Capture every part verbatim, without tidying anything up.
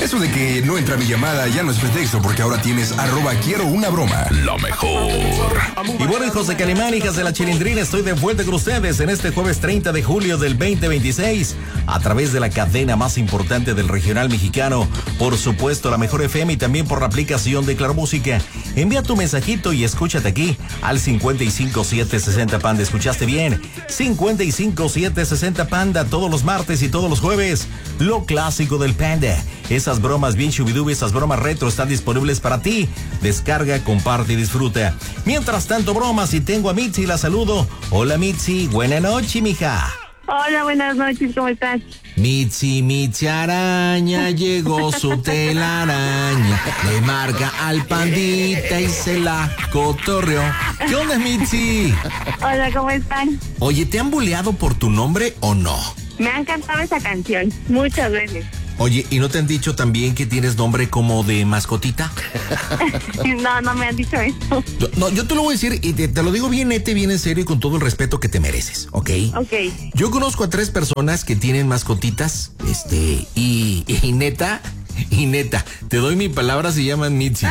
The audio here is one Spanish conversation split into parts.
Eso de que no entra mi llamada ya no es pretexto, porque ahora tienes arroba quiero una broma. Lo mejor. Y bueno, hijos de Calimán, hijas de la Chilindrina, estoy de vuelta con ustedes en este jueves treinta de julio del veinte veintiséis a través de la cadena más importante del regional mexicano, por supuesto la Mejor F M, y también por la aplicación de Claro Música. Envía tu mensajito y escúchate aquí al cincuenta y cinco siete sesenta Panda. ¿Escuchaste bien? cincuenta y cinco siete sesenta Panda, todos los martes y todos los jueves. Lo clásico del Panda. Esas bromas bien chubidubi, esas bromas retro están disponibles para ti. Descarga, comparte y disfruta. Mientras tanto, bromas, y tengo a Mitzi, la saludo. Hola Mitzi, buena noche, mija. Hola, buenas noches, ¿cómo estás? Mitzi, Mitzi araña, llegó su telaraña, le marca al pandita y se la cotorreó. ¿Qué onda, Mitzi? Hola, ¿cómo están? Oye, ¿te han buleado por tu nombre o no? Me ha encantado esa canción, muchas veces. Oye, ¿y no te han dicho también que tienes nombre como de mascotita? No, no me han dicho eso. Yo, no, yo te lo voy a decir y te, te lo digo bien nete, bien en serio y con todo el respeto que te mereces, ¿ok? Ok. Yo conozco a tres personas que tienen mascotitas, este, y, y neta, y neta, te doy mi palabra, se llaman Mitzi.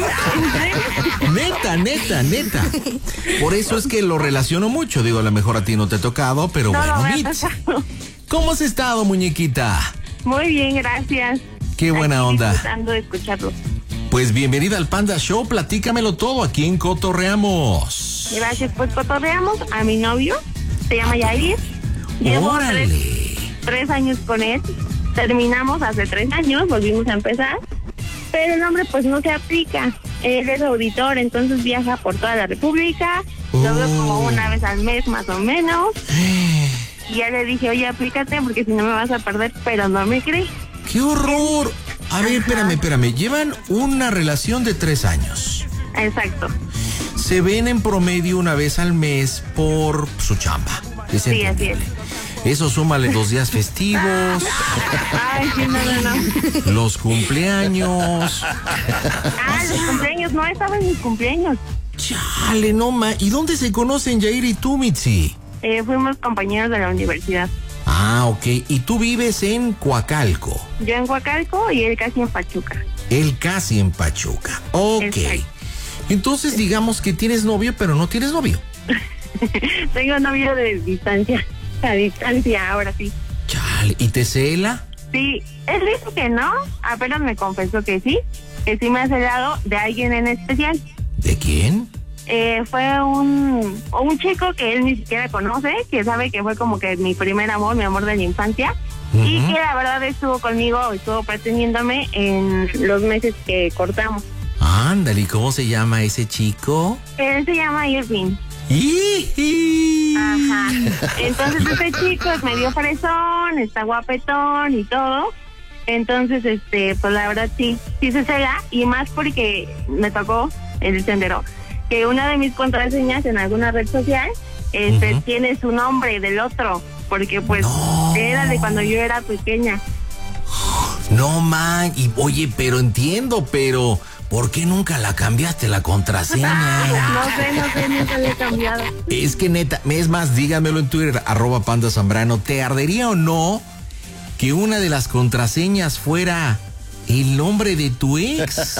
Neta, neta, neta. Por eso es que lo relaciono mucho. Digo, a lo mejor a ti no te ha tocado, pero no, bueno, no Mitzi. ¿Cómo has estado, muñequita? Muy bien, gracias. Qué buena Aquí onda. Disfrutando de escucharlo. Pues bienvenida al Panda Show, platícamelo todo, aquí en Cotorreamos. Gracias, pues cotorreamos a mi novio, se llama Yair. Llevo ¡Órale! Tres, tres años con él, terminamos hace tres años, volvimos a empezar, pero el nombre pues no se aplica. Él es auditor, entonces viaja por toda la República, oh. lo veo como una vez al mes más o menos. Y ya le dije, oye, aplícate porque si no me vas a perder, pero no me cree. ¡Qué horror! A ver, espérame, espérame. Llevan una relación de tres años. Exacto. Se ven en promedio una vez al mes por su chamba. Es sí, así es. Eso súmale los días festivos. Ay, sí, no, no, no. Los cumpleaños. Ah, los cumpleaños. No, estaban mis cumpleaños. Chale, no ma. ¿Y dónde se conocen Yair y tú, Mitzi? Eh, fuimos compañeros de la universidad. Ah, ok. ¿Y tú vives en Coacalco? Yo en Coacalco y él casi en Pachuca. Él casi en Pachuca. Ok. Exacto. Entonces digamos que tienes novio, pero no tienes novio. Tengo novio de distancia. A distancia, ahora sí. Chale. ¿Y te cela? Sí. Él dijo que no. Apenas me confesó que sí. Que sí me ha celado de alguien en especial. ¿De quién? Eh, fue un, un chico que él ni siquiera conoce, que sabe que fue como que mi primer amor, mi amor de la infancia, uh-huh. y que la verdad estuvo conmigo, estuvo pretendiéndome en los meses que cortamos. Ándale, ¿y cómo se llama ese chico? Él se llama Irving. ¡Iji! Ajá. Entonces este chico es medio fresón, está guapetón y todo. Entonces, este, pues la verdad sí, sí se cela, y más porque me tocó, él se enteró que una de mis contraseñas en alguna red social este, uh-huh. tiene su nombre del otro, porque pues no. era de cuando yo era pequeña. No man, y oye, pero entiendo, pero ¿por qué nunca la cambiaste la contraseña? No sé, no sé, nunca la he cambiado. Es que neta, es más, dígamelo en Twitter, arroba Panda Zambrano, ¿te ardería o no que una de las contraseñas fuera el nombre de tu ex?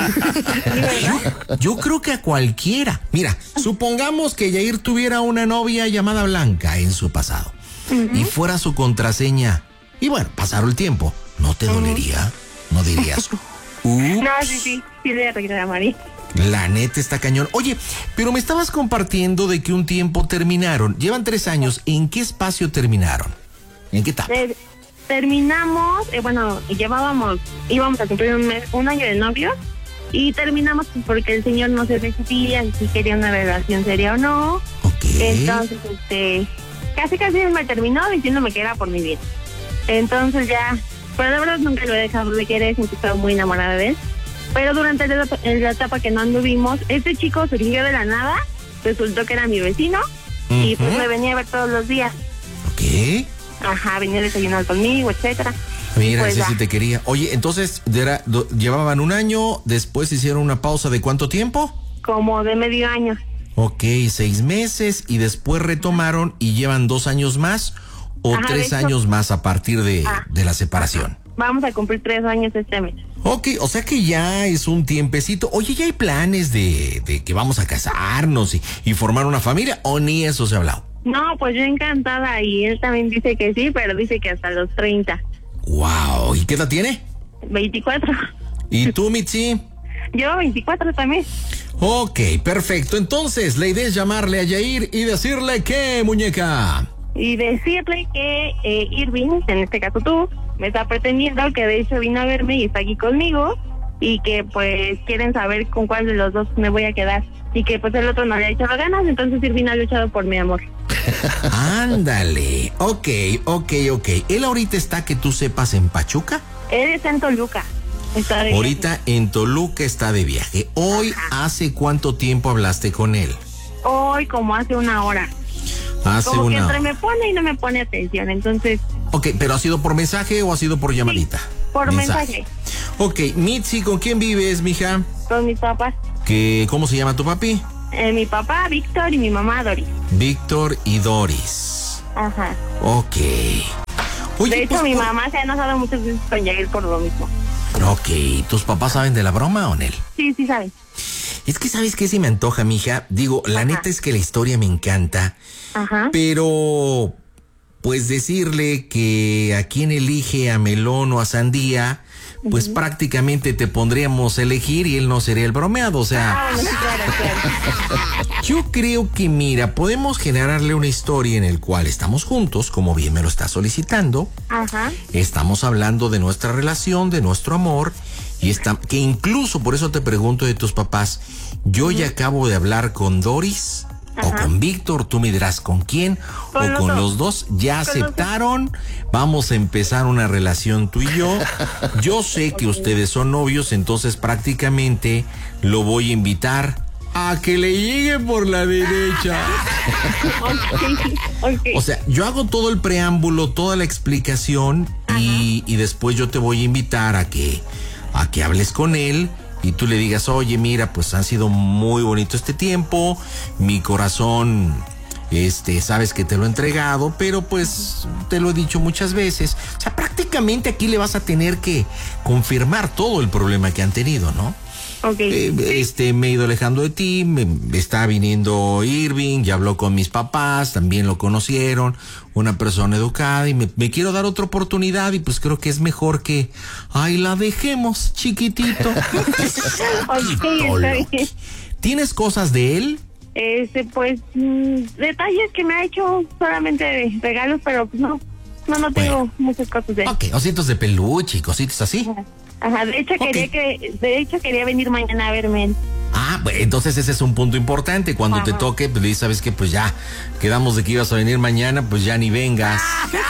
yo, yo creo que a cualquiera. Mira, supongamos que Yair tuviera una novia llamada Blanca en su pasado, uh-huh. y fuera su contraseña, y bueno, pasaron el tiempo, ¿no te dolería? ¿No dirías? No, sí, sí, sí le reclamaría. La neta está cañón. Oye, pero me estabas compartiendo de que un tiempo terminaron, llevan tres años, ¿en qué espacio terminaron? ¿En qué etapa? De- Terminamos, eh, bueno, llevábamos, íbamos a cumplir un mes, un año de novio, y terminamos porque el señor no se decidía si quería una relación seria o no. Okay. Entonces, este, casi casi me terminó diciéndome que era por mi bien. Entonces ya, pero la verdad nunca lo he dejado de querer, siempre estaba muy enamorada de él. Pero durante la, la etapa que no anduvimos, este chico surgió de la nada, resultó que era mi vecino, uh-huh. y pues me venía a ver todos los días. Ok. Ajá, venía a desayunar conmigo, etcétera. Mira, pues ese sí te quería. Oye, entonces, era, do, llevaban un año, después hicieron una pausa ¿de cuánto tiempo? Como de medio año. Ok, seis meses, y después retomaron y llevan dos años más, o Ajá, tres años más a partir de, ah. de la separación. Vamos a cumplir tres años este mes. Ok, o sea que ya es un tiempecito. Oye, ¿ya hay planes de, de que vamos a casarnos y, y formar una familia o ni eso se ha hablado? No, pues yo encantada y él también dice que sí, pero dice que hasta los treinta. Wow, ¿y qué edad tiene? veinticuatro. ¿Y tú, Mitzi? Yo veinticuatro también. Ok, perfecto. Entonces, la idea es llamarle a Yair y decirle ¿qué, muñeca? Y decirle que eh, Irving, en este caso tú, me está pretendiendo, que de hecho vino a verme y está aquí conmigo, y que pues quieren saber con cuál de los dos me voy a quedar, y que pues el otro no le ha echado ganas, entonces Irving ha luchado por mi amor. Ándale, ok, ok, ok. ¿Él ahorita está, que tú sepas, en Pachuca? Él está en Toluca. Está de Ahorita viaje. en Toluca está de viaje. Hoy, Ajá. ¿hace cuánto tiempo hablaste con él? Hoy como hace una hora. Hace Como que una... entre me pone y no me pone atención, entonces... Ok, ¿pero ha sido por mensaje o ha sido por llamadita? Sí, por mensaje. Ok, Mitzi, ¿con quién vives, mija? Con mis papás. ¿Qué, ¿Cómo se llama tu papi? Eh, mi papá, Víctor, y mi mamá, Doris. Víctor y Doris. Ajá. Ok. Oye, De hecho, pues, mi por- mamá se ha enojado muchas veces con Yair por lo mismo. Ok, ¿tus papás saben de la broma o no? Sí, sí saben. Es que, ¿sabes qué? Si me antoja, mija. Digo, la Ajá. neta es que la historia me encanta, Ajá. pero pues decirle que a quién elige, a melón o a sandía, pues uh-huh. prácticamente te pondríamos a elegir y él no sería el bromeado, o sea... Ah, bueno, sí, claro, claro. Yo creo que, mira, podemos generarle una historia en el cual estamos juntos, como bien me lo está solicitando. Ajá. Estamos hablando de nuestra relación, de nuestro amor, y está, que incluso, por eso te pregunto de tus papás, yo uh-huh. ya acabo de hablar con Doris... Ajá. O con Víctor, tú me dirás con quién, con o los con dos. los dos, ya con aceptaron, dos. Vamos a empezar una relación tú y yo, yo sé que okay. ustedes son novios, entonces prácticamente lo voy a invitar a que le llegue por la derecha. Okay. Okay. O sea, yo hago todo el preámbulo, toda la explicación y, y después yo te voy a invitar a que, a que hables con él. Y tú le digas, oye, mira, pues ha sido muy bonito este tiempo, mi corazón, este, sabes que te lo he entregado, pero pues te lo he dicho muchas veces. O sea, prácticamente aquí le vas a tener que confirmar todo el problema que han tenido, ¿no? Okay. Eh, este, me he ido alejando de ti, me, está viniendo Irving, ya habló con mis papás, también lo conocieron, una persona educada y me, me quiero dar otra oportunidad y pues creo que es mejor que, ay, la dejemos, chiquitito. Okay, okay. ¿Tienes cosas de él? Este, pues, mmm, detalles que me ha hecho solamente regalos, pero pues no, no, no tengo bueno. muchas cosas de él. Ok, ositos de peluche y cositas así. Ajá. Ajá, de hecho okay. quería que, de hecho quería venir mañana a verme. Ah, pues entonces ese es un punto importante. Cuando Ajá. te toque, pues sabes que pues ya quedamos de que ibas a venir mañana, pues ya ni vengas.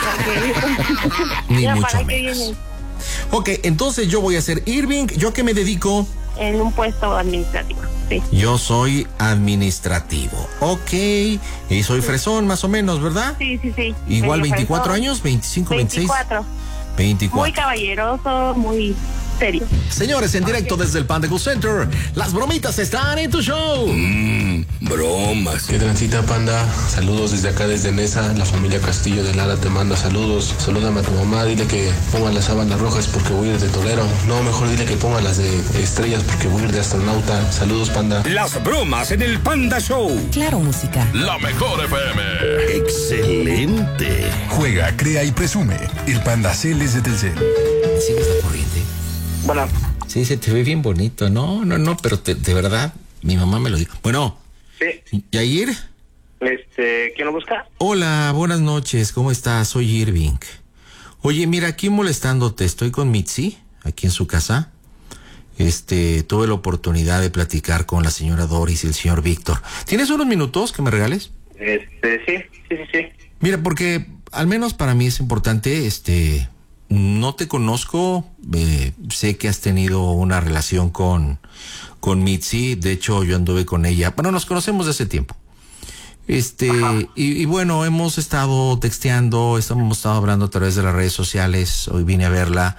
Okay. Ni ya, mucho menos. Ok, entonces yo voy a ser Irving. ¿Yo a qué me dedico? En un puesto administrativo, sí. Yo soy administrativo. Ok, y soy fresón más o menos, ¿verdad? Sí, sí, sí. Igual veinticuatro fresón. Años, veinticinco, veinticuatro. veintiséis. veinticuatro. Muy caballeroso, muy serio. Señores, en directo desde el Panda Cool Center, las bromitas están en tu show. Mmm, bromas. ¿Qué transita, Panda? Saludos desde acá, desde Nesa. La familia Castillo de Lara te manda saludos. Salúdame a tu mamá, dile que ponga las sábanas rojas porque voy a ir de torero. No, mejor dile que ponga las de estrellas porque voy a ir de astronauta. Saludos, Panda. Las bromas en el Panda Show. Claro, música. La mejor F M. Excelente. Juega, crea y presume. El Panda Cel es de Telcel. ¿Sigues la corriente? Bueno. Sí, se te ve bien bonito. No, no, no, pero te, de verdad, mi mamá me lo dijo. Bueno. Sí. ¿Yair? Este, ¿quién lo busca? Hola, buenas noches. ¿Cómo estás? Soy Irving. Oye, mira, aquí molestándote. Estoy con Mitzi, aquí en su casa. Este, tuve la oportunidad de platicar con la señora Doris y el señor Víctor. ¿Tienes unos minutos que me regales? Este, sí, sí, sí, sí. Mira, porque al menos para mí es importante, este... No te conozco, eh, sé que has tenido una relación con, con Mitzi, de hecho yo anduve con ella, bueno, nos conocemos de hace tiempo. Este, y, y bueno, hemos estado texteando, hemos estado hablando a través de las redes sociales, hoy vine a verla,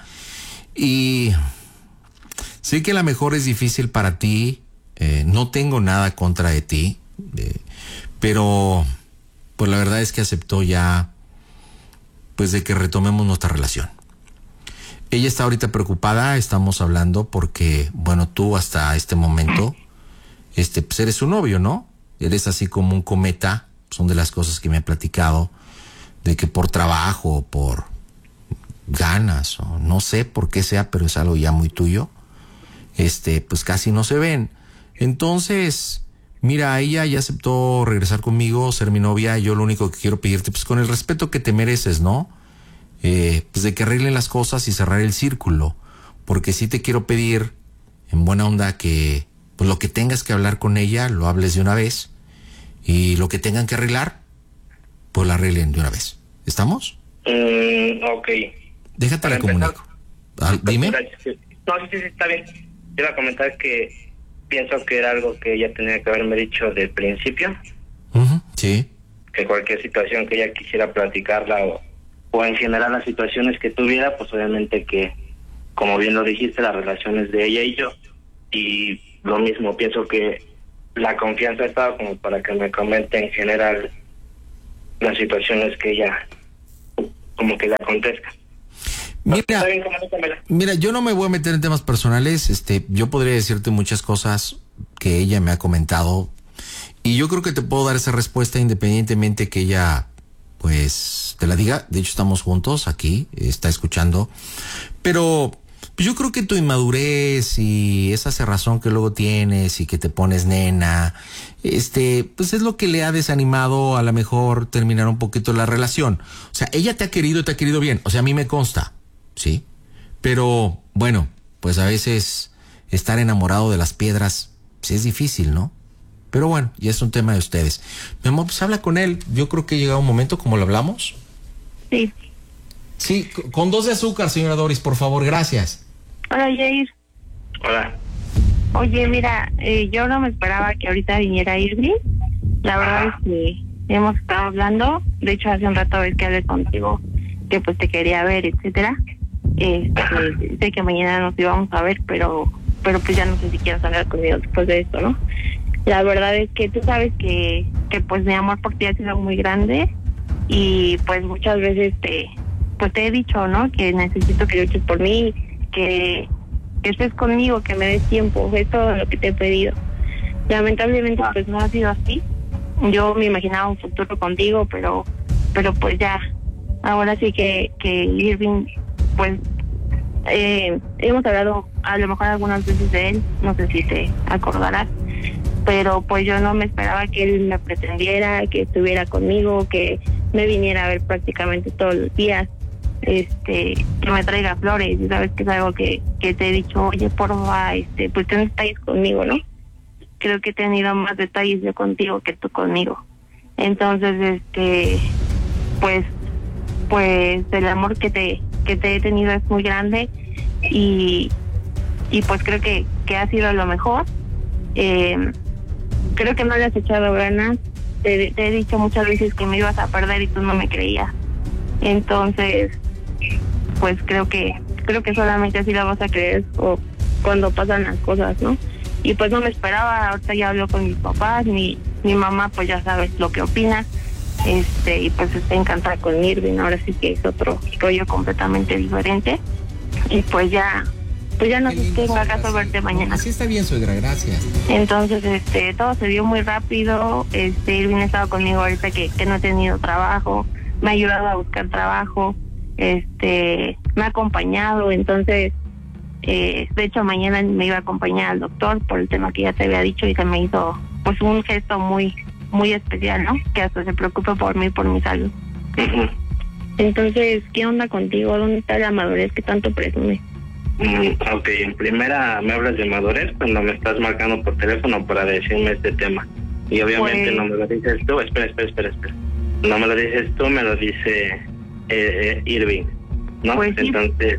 y sé que a lo mejor es difícil para ti, eh, no tengo nada contra de ti, eh, pero pues la verdad es que aceptó ya, pues de que retomemos nuestra relación. ella está ahorita preocupada, estamos hablando porque, bueno, tú hasta este momento, este, pues eres su novio, ¿no? Eres así como un cometa, son de las cosas que me ha platicado, de que por trabajo, por ganas, o no sé por qué sea, pero es algo ya muy tuyo, este, pues casi no se ven. Entonces, mira, ella ya aceptó regresar conmigo, ser mi novia, y yo lo único que quiero pedirte, pues con el respeto que te mereces, ¿no? Eh, pues de que arreglen las cosas y cerrar el círculo, porque sí te quiero pedir en buena onda que pues lo que tengas que hablar con ella lo hables de una vez, y lo que tengan que arreglar pues lo arreglen de una vez. ¿Estamos? Mm, ok. Déjate la comunico. Ah, dime. No, sí, sí, sí, está bien. Iba a comentar que pienso que era algo que ella tenía que haberme dicho del principio. Uh-huh, sí. Que cualquier situación que ella quisiera platicarla o o en general las situaciones que tuviera, pues obviamente que, como bien lo dijiste, las relaciones de ella y yo, y lo mismo, pienso que la confianza ha estado como para que me comente en general las situaciones que ella, como que le acontezcan. Mira, mira, yo no me voy a meter en temas personales, este, yo podría decirte muchas cosas que ella me ha comentado, y yo creo que te puedo dar esa respuesta independientemente que ella pues te la diga. De hecho estamos juntos aquí, está escuchando, pero pues yo creo que tu inmadurez y esa cerrazón que luego tienes y que te pones nena, este, pues es lo que le ha desanimado a lo mejor terminar un poquito la relación. O sea, ella te ha querido, te ha querido bien, o sea, a mí me consta, ¿sí? Pero bueno, pues a veces estar enamorado de las piedras, pues es difícil, ¿no? Pero bueno, y es un tema de ustedes. Mi amor, pues habla con él. Yo creo que ha llegado un momento, como lo hablamos. Sí. Sí, con dos de azúcar, señora Doris, por favor, gracias. Hola, Jair. Hola. Oye, mira, eh, yo no me esperaba que ahorita viniera Irving. La verdad es que hemos estado hablando. De hecho, hace un rato ves que hablé contigo, que pues te quería ver, etcétera. Este, sé que mañana nos íbamos a ver, pero pero pues ya no sé si quieres hablar conmigo después de esto, ¿no? La verdad es que tú sabes que, que pues mi amor por ti ha sido muy grande, y pues muchas veces te pues te he dicho, ¿no? Que necesito que luches por mí, que, que estés conmigo, que me des tiempo. Es todo lo que te he pedido. Lamentablemente pues no ha sido así. Yo me imaginaba un futuro contigo, pero pero pues ya, ahora sí que, que Irving, pues eh, hemos hablado a lo mejor algunas veces de él, no sé si te acordarás, pero pues yo no me esperaba que él me pretendiera, que estuviera conmigo, que me viniera a ver prácticamente todos los días, este, que me traiga flores. Y sabes que es algo que, que te he dicho, oye, porfa, este, pues ten detalles conmigo, ¿no? Creo que he tenido más detalles yo contigo que tú conmigo. Entonces, este, pues, pues el amor que te, que te he tenido es muy grande, y, y pues creo que, que ha sido lo mejor. Eh, creo que no le has echado ganas. Te, te he dicho muchas veces que me ibas a perder y tú no me creías. Entonces, pues creo que creo que solamente así la vas a creer o cuando pasan las cosas, ¿no? Y pues no me esperaba. Ahorita ya hablo con mis papás, mi mi mamá pues ya sabes lo que opina, este y pues está encantada con Irving. Ahora sí que es otro rollo completamente diferente, y pues ya pues ya no sé si tenga caso verte mañana. Así está bien, suegra, gracias. Entonces, este, todo se dio muy rápido. Este, Irving ha estado conmigo ahorita que, que no he tenido trabajo, me ha ayudado a buscar trabajo, este, me ha acompañado. Entonces, eh, de hecho mañana me iba a acompañar al doctor por el tema que ya te había dicho, y que me hizo pues un gesto muy, muy especial, ¿no? Que hasta se preocupa por mí, por mi salud. Uh-huh. Entonces, ¿qué onda contigo? ¿Dónde está la madurez que tanto presumes? Mm, ok, en primera me hablas de madurez cuando me estás marcando por teléfono para decirme este tema. Y obviamente pues... no me lo dices tú. Espera, espera, espera, espera. No me lo dices tú, me lo dice eh, eh, Irving, ¿no? Pues sí. Entonces,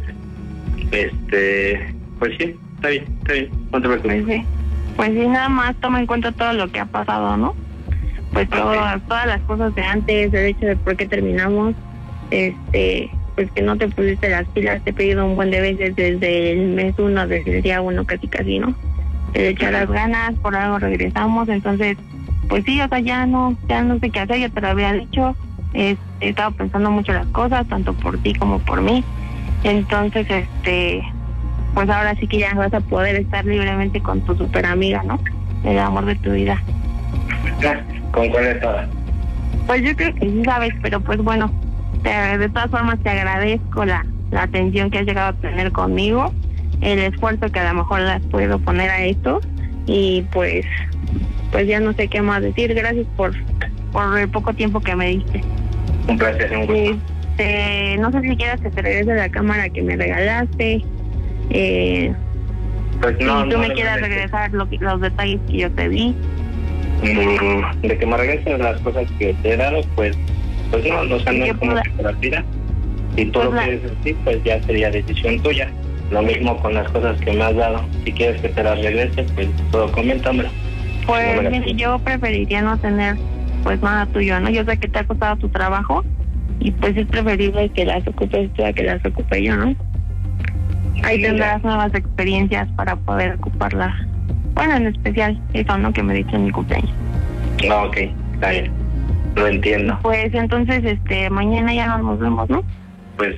este, pues sí, está bien, está bien, no te preocupes. Pues sí, pues sí, nada más toma en cuenta todo lo que ha pasado, ¿no? Pues todo, okay. Todas las cosas de antes, el hecho de por qué terminamos, este... pues que no te pusiste las pilas. Te he pedido un buen de veces desde el mes uno, desde el día uno, casi casi, ¿no? De echar las ganas, por algo regresamos. Entonces, pues sí, o sea, ya no, ya no sé qué hacer, ya te lo había dicho. He, he estado pensando mucho las cosas, tanto por ti como por mí. Entonces, este, pues ahora sí que ya vas a poder estar libremente con tu super amiga, ¿no? El amor de tu vida. ¿Con cuál de todas? Pues yo creo que sí sabes, pero pues bueno, te, de todas formas te agradezco la, la atención que has llegado a tener conmigo, el esfuerzo que a lo mejor le has podido poner a esto, y pues pues ya no sé qué más decir. Gracias por, por el poco tiempo que me diste. Un placer, un gusto. Este, no sé si quieras que te regrese la cámara que me regalaste. Eh, pues no, si tú no, me no, quieras no, regresar lo, los detalles que yo te di. De que me regresen las cosas que te he dado, pues pues no, no, o sea, no es como que te las pida. Si tú lo quieres decir, pues ya sería decisión tuya. Lo mismo con las cosas que me has dado. Si quieres que te las regrese, pues todo coméntamelo. Pues no yo preferiría no tener pues nada tuyo, ¿no? Yo sé que te ha costado tu trabajo y pues es preferible que las ocupes tú a que las ocupe yo, ¿no? Ahí sí, tendrás ya nuevas experiencias para poder ocuparlas. Bueno, en especial eso, ¿no? Que me diste en mi cumpleaños. Ah, ok, está bien. Lo entiendo. Pues entonces, este, mañana ya nos vemos, ¿no?